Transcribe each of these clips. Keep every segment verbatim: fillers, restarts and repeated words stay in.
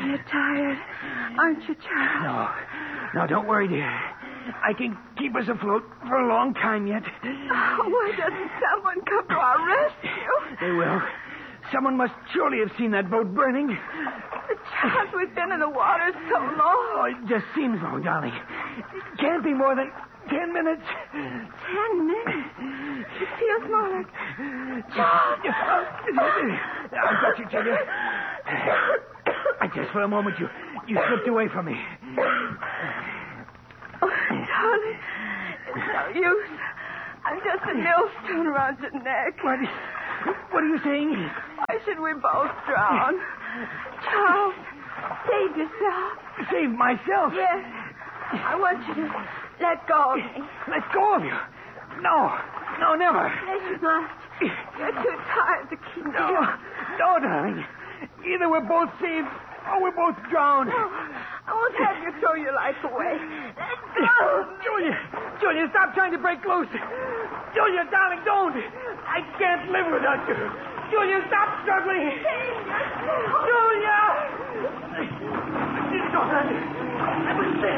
You're tired, aren't you, Charles? No. No, don't worry, dear. I can keep us afloat for a long time yet. Oh, why doesn't someone come to our rescue? They will. Someone must surely have seen that boat burning. But Charles, we've been in the water so long. Oh, it just seems long, darling. It can't be more than ten minutes. Ten minutes? It feels more like... Charles! I've got you, Julia. Just for a moment, you, you slipped away from me. Oh, darling, it's no use. I'm just a millstone around your neck. What, what are you saying? Why should we both drown? Charles, save yourself. Save myself? Yes. I want you to let go of me. Let go of you? No. No, never. Yes, you must. You're too tired to keep No. me. No, darling. Either we're both saved or we're both drowned. Oh, I won't have you throw your life away. Let go of me. Julia, Julia, stop trying to break loose. Julia, darling, don't. I can't live without you. Julia, stop struggling. Julia! Go on. I will stay.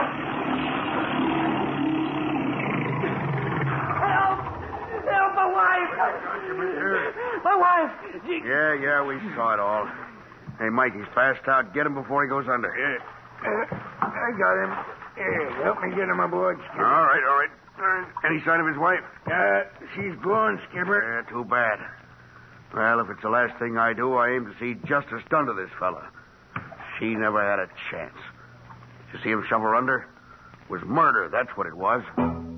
Help! Help, my wife! My wife! She... Yeah, yeah, we saw it all. Hey, Mike, he's passed out. Get him before he goes under. Yeah. Uh, I got him. Here, help me get him aboard, Skipper. All right, all right. Any sign of his wife? Uh, she's gone, Skipper. Yeah, too bad. Well, if it's the last thing I do, I aim to see justice done to this fella. She never had a chance. You see him shove her under? It was murder, that's what it was.